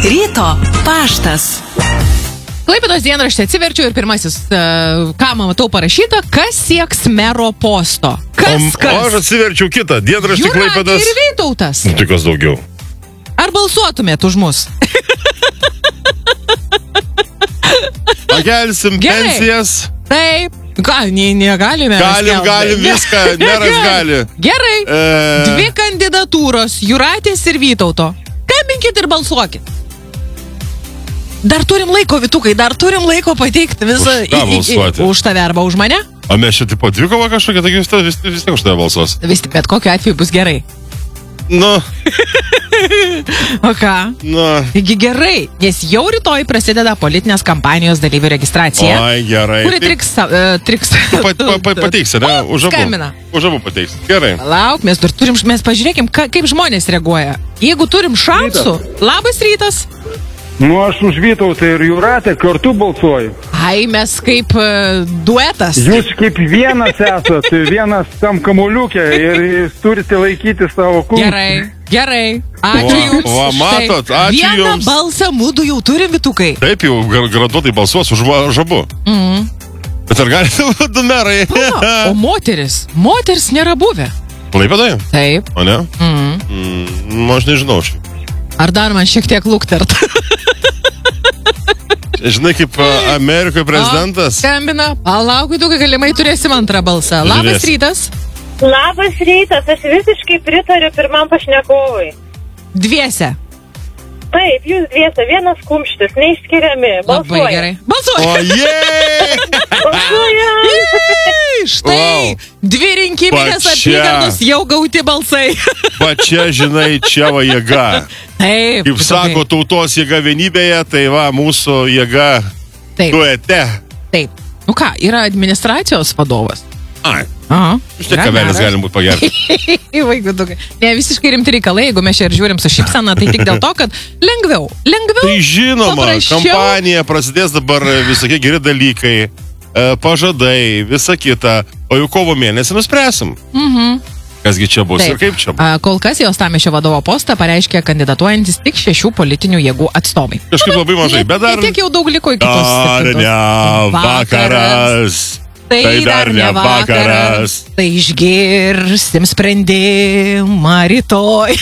Ryto paštas. Klaipėdos dienraštį atsiverčiu ir pirmasis, ką matau parašyta, kas sieks mero posto. Kas? O aš atsiverčiau kitą, dienraštį Klaipėdos. Jūratė ir Vytautas. Tai kas daugiau? Ar balsuotumėt už mus? Pakelsim pensijas. Taip. Ką, negalime. Galim viską, meras gali. Gerai. Dvi kandidatūros, Jūratės ir Vytauto. Skambinkit ir balsuokit. Dar turim laiko, Vytukai, pateikti visą už tave arba už mane. O mes čia tipo dvikova kažkokia, taigi vis tiek už tave balsuos. Vis tik, bet kokiu atveju bus gerai. Nu. O ką? Nu. Taigi gerai, nes jau rytoj prasideda politinės kampanijos dalyvių registracija. Oi, gerai. Kuri triks. Pateiksi, ne? Už abu pateiksi. Gerai. Lauk, mes pažiūrėkim, kaip žmonės reaguoja. Jeigu turim šansų, labas rytas. Nu, aš už Vytautą ir Jūratę kartu balsuoju. Ai, mes kaip duetas. Jūs kaip vienas esat, vienas tam kamuoliukė ir turite laikyti savo kūną. Gerai. Ačiū jums. Va, matot, ačiū jums. Vieną balsą mūdu jau turim, Vytukai. Taip, jau garantuotai balsuos už abu. Bet ar galite du merai? O moteris nėra buvę. Klaipėdoje? Taip. O ne? Nu, aš nežinau. Ar dar man šiek tiek luktert? Žinai, kaip Amerikoje prezidentas. Skambina. Palauk, tu galimai turėsim antrą balsą. Labas rytas. Labas rytas, aš visiškai pritariu pirmam pašnekovui. Dviese. Taip, jūs dviese, vienas kumštis, neišskiriami. Labai gerai. Balsuoja. O jei! Balsuoja! Štai, dvi rinkiminės apygardos jau gauti balsai. Pačia, žinai, čia va jėga. Taip. Kaip sako, tautos jėga vienybėje, tai va, mūsų jėga duete. Taip. Nu ką, yra administracijos vadovas. Ai. Aha. Štai kabelis galim būti pagerti. Ne, visiškai rimti reikalai, jeigu mes čia ir žiūrim su šypsena, tai tik dėl to, kad lengviau. Tai žinoma, paprasčiau. Kampanija prasidės dabar visokie geri dalykai, pažadai, visa kita, o jau kovo mėnesį nuspręsim. Kasgi čia bus ir kaip čia bus. Kol kas jos Uostamiesčio vadovo postą pareiškė kandidatuojantis tik 6 politinių jėgų atstovai. Kažkaip labai mažai, bet dar... Tiek jau daug liko iki tos 7. Dar ne vakaras. Tai dar ne vakaras. Tai išgirsim sprendimą rytoj.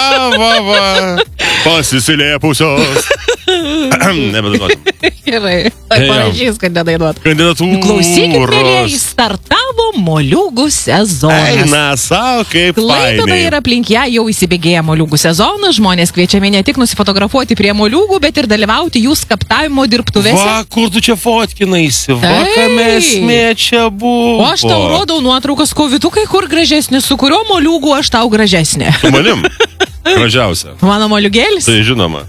Va. Pasisilėpusios. Nebedainuosim. Gerai. Tai parašys, kad nedainuot. Kandidatūros. Klausykit, mėlėjai, startavo moliūgų sezonas. Eina savo kaip Klaipėda fainai. ir aplink ją jau įsibėgėja moliūgų sezonas. Žmonės kviečiami ne tik nusifotografuoti prie moliūgų, bet ir dalyvauti jų skaptavimo dirbtuvėse. Va, kur tu čia fotkinaisi? Va, kame esmė čia buvo. O aš tau rodau nuotraukas, Vytukai, kur gražesnis, su kuriuo moliūgu aš tau gražesnė. Su manim? Gražiausia. Mano moliūgėlis? Tai žinoma.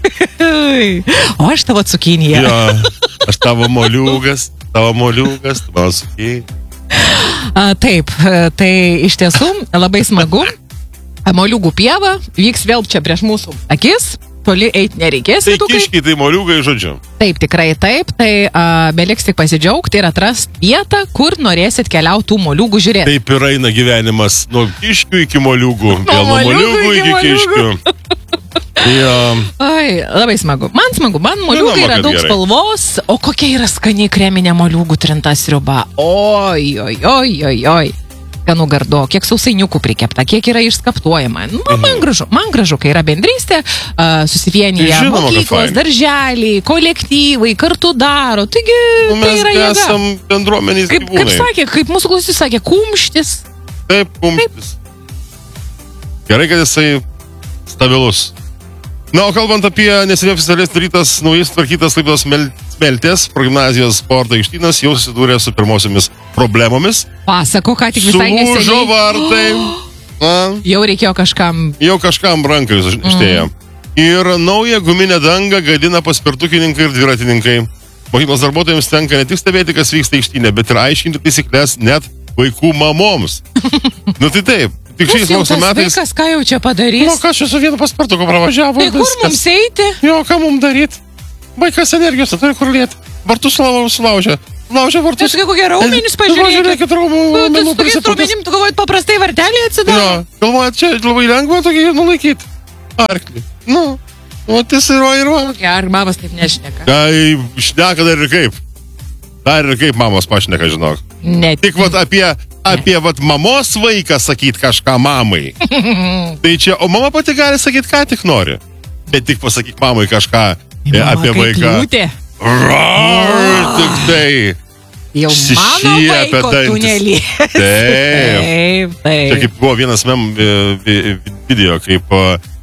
O aš tavo cukinija. Jo, aš tavo moliūgas, mano cukinija. Taip, tai iš tiesų labai smagu. Moliūgų pieva vyks vėl čia prieš mūsų akis. Toli eiti nereikės. Tai kiškiai, tai moliūgai, žodžiu. Taip, tikrai taip. Tai beliks tik pasidžiaugti ir atrasti vietą, kur norėsit keliauti tų moliūgų žiūrėti. Taip ir eina gyvenimas nuo kiškių iki moliūgų. Nuo moliūgų iki kiškių. Jo. Ai, labai smagu. Man smagu. Man moliūgai yra daug spalvos. O kokia yra skani kreminė moliūgų trinta sriuba. Oi. Skanų gardo, kiek sausainiukų prikepta, kiek yra išskaptuojama. Man gražu, kai yra bendrystė, susivienyje mokyklos, darželiai, kolektyvai, kartu daro. Taigi, tai yra jėga. Mes esam bendruomenės gyvūnai. Kaip mūsų klausytis sakė, kumštis. Taip, kumštis. Gerai, kad jisai stabilus. Na, o kalbant apie neseniai oficialiai darytas naujai sutvarkytas Klaipėdos Smeltės progimnazijos sporto aikštynas jau susidūrė su pirmosiomis problemomis. Pasako, ką tik visai neseniai. Sulūžo vartai. Jau reikėjo kažkam rankai ištėjo. Ir naują guminę dangą gadina paspirtukininkai ir dviratininkai. Mokyklos darbuotojams tenka ne tik stebėti, kas vyksta aikštynė, bet ir aiškinti taisyklės net vaikų mamoms. Nu tai taip. Tik šiais mokslo metais... Vaikas, ką jau čia padarys? Nu, ką čia su vienu paspirtuku pravažiavo? Tai kur mums eiti? Jo, ką mums daryti? Vaikas energijos, turi kur lieti. Vartus sulaužia. Laužia vartus. Tai kokie raumenys, pažiūrėkit. Žiūrėkit, raumenų prisipūtis. Tu galvojat, paprastai vartelį atsidaro? Jo, galvojat, čia labai lengva tokį nulaikyti. Arklį. Nu. O, tai yra. Ar mamas taip nešneka? Tai šneka dar ir kaip. Dar ir kaip mamos pašneka, žinok. Ne. Tik vat apie vat mamos vaiką sakyt kažką mamai. Tai čia, o mama pati gali sakyt, ką tik nori. Bet tik pasakyk mamai kažką apie vaiką. Liūtė. Tik tai. Jau mano vaiko tunelį. Taip. Čia kaip buvo vienas video, kaip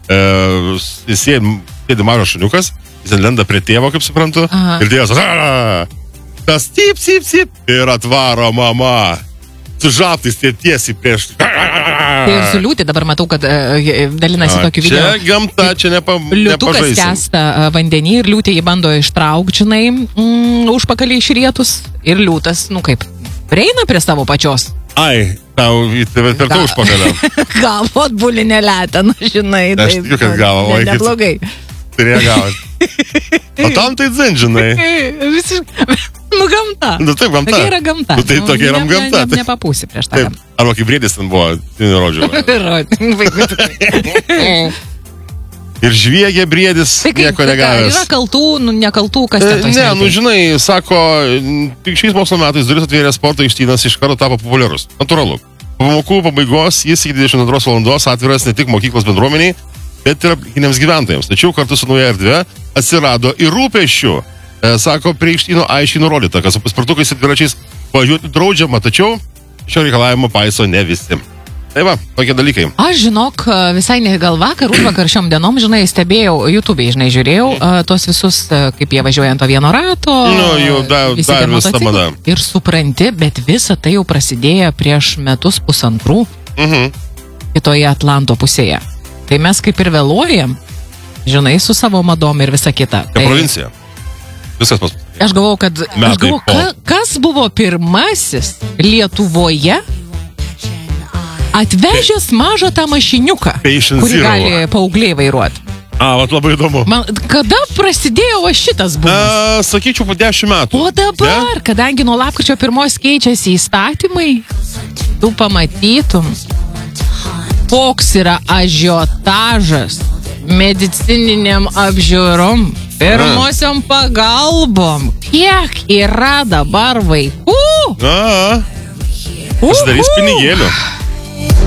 sėdi mažas šuniukas, jis lenda prie tėvo, kaip suprantu, ir tėvas, tas sip, ir atvaro mama. Su žaptais tiesiai prieš. Tai ir su liūtė, dabar matau, kad dalinasi tokiu video. Čia gamta, čia nepažaisim. Liūtukas kesta vandenį ir liūtė jį bando ištraukti, žinai, užpakalį išrietus. Ir liūtas, kaip, prieina prie savo pačios. Ai, tau per to užpakalę. Gavot bulinę letą, žinai. Aš tikiu, kad gavo. Neblogai. Turėjo gavot. O tam tai dzin, žinai. Gamta. Taip, gamta. Tokia yra gamta. Tokia yra gamta. Nepapūsi prieš tą gamtą. Arba kaip briedis ten buvo, nerodžiau. Ir žviegė briedis, nieko negavęs. Yra kaltų, nekaltų, kas ten toks. Ne, žinai, sako, tik šiais mokslo metais duris atvėrė sporto aikštynas iš karto tapo populiarus. Natūralu. Po pamokų pabaigos jis iki 22 valandos atviras ne tik mokyklos bendruomeniai, bet ir aplinkiniams gyventojams. Tačiau kartu su nauja erdve atsirado ir rūpesčių. Sako, prie aikštyno aiškiai nurodyta, kad su paspirtukais ir dviračiais važiuoti draudžiama, tačiau šio reikalavimo paiso ne visi. Tai va, tokie dalykai. Aš, žinok, visai ne gal vakar šiom dienom, žinai, stebėjau, YouTube'ai, žinai, žiūrėjau tos visus, kaip jie važiuoja ant to vieno rato. Jau dar visą mada. Ir supranti, bet visa tai jau prasidėjo prieš metus pusantrų kitoje Atlanto pusėje. Tai mes kaip ir vėluojam, žinai, su savo madom ir visa kita. Tai provincija. Viskas pas. Aš galvau, kas buvo pirmasis Lietuvoje atvežęs mažą tą mašiniuką, kurį gali paaugliai vairuoti. Vat labai įdomu. Kada prasidėjo šitas bumas? Sakyčiau, po 10 metų. O dabar, kadangi nuo lapkričio 1 keičiasi įstatymai, tu pamatytum, koks yra ažiotažas medicininiam apžiūrom, pirmosiom pagalbom. Kiek yra dabar vaikų? Pasidarys pinigėlių.